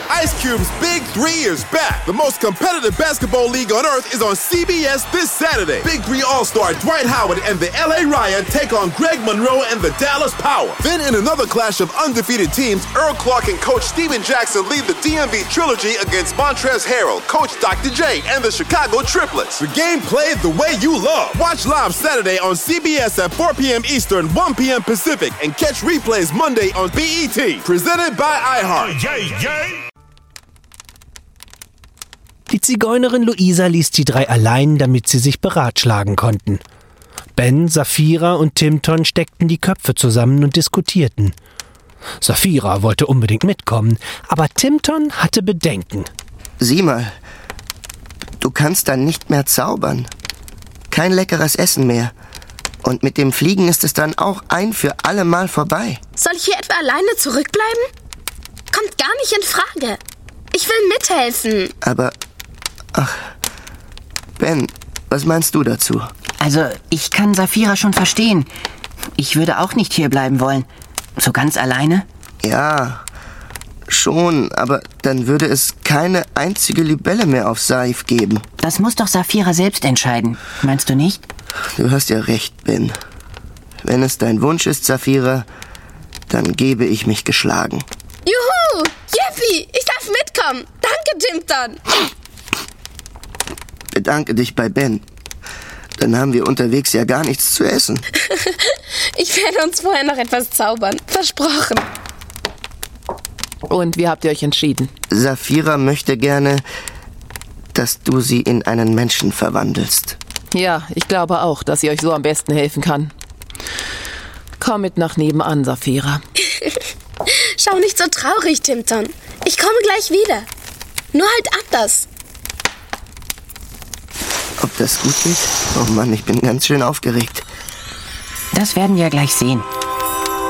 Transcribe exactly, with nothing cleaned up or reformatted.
Ice Cube's Big Three is back. The most competitive basketball league on earth is on C B S this Saturday. Big Three All-Star Dwight Howard and the L A Ryan take on Greg Monroe and the Dallas Power. Then in another clash of undefeated teams, Earl Clark and Coach Steven Jackson lead the D M V Trilogy against Montrezl Harrell, Coach Doctor J, and the Chicago Triplets. The game played the way you love. Watch live Saturday on C B S at four p.m. Eastern, one p.m. Pacific, and catch replays Monday on B E T. Presented by iHeart. Yay, yay. Die Zigeunerin Luisa ließ die drei allein, damit sie sich beratschlagen konnten. Ben, Saphira und Timton steckten die Köpfe zusammen und diskutierten. Saphira wollte unbedingt mitkommen, aber Timton hatte Bedenken. Sieh mal, du kannst dann nicht mehr zaubern. Kein leckeres Essen mehr. Und mit dem Fliegen ist es dann auch ein für alle Mal vorbei. Soll ich hier etwa alleine zurückbleiben? Kommt gar nicht in Frage. Ich will mithelfen. Aber, ach, Ben, was meinst du dazu? Also, ich kann Saphira schon verstehen. Ich würde auch nicht hier bleiben wollen. So ganz alleine? Ja, schon, aber dann würde es keine einzige Libelle mehr auf Saif geben. Das muss doch Saphira selbst entscheiden. Meinst du nicht? Du hast ja recht, Ben. Wenn es dein Wunsch ist, Saphira, dann gebe ich mich geschlagen. Juhu! Yippie! Ich darf mitkommen! Danke, Timton! Bedanke dich bei Ben. Dann haben wir unterwegs ja gar nichts zu essen. Ich werde uns vorher noch etwas zaubern. Versprochen. Und wie habt ihr euch entschieden? Saphira möchte gerne, dass du sie in einen Menschen verwandelst. Ja, ich glaube auch, dass sie euch so am besten helfen kann. Komm mit nach nebenan, Saphira. Schau nicht so traurig, Timton. Ich komme gleich wieder. Nur halt anders. Ob das gut geht? Oh Mann, ich bin ganz schön aufgeregt. Das werden wir gleich sehen.